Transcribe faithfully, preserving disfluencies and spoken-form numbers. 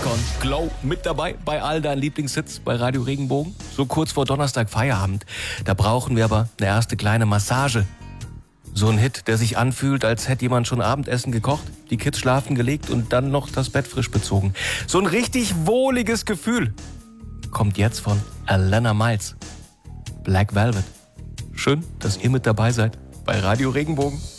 Akon, Glow mit dabei bei all deinen Lieblingshits bei Radio Regenbogen. So kurz vor Donnerstag Feierabend. Da brauchen wir aber eine erste kleine Massage. So ein Hit, der sich anfühlt, als hätte jemand schon Abendessen gekocht, die Kids schlafen gelegt und dann noch das Bett frisch bezogen. So ein richtig wohliges Gefühl. Kommt jetzt von Alana Miles. Black Velvet. Schön, dass ihr mit dabei seid bei Radio Regenbogen.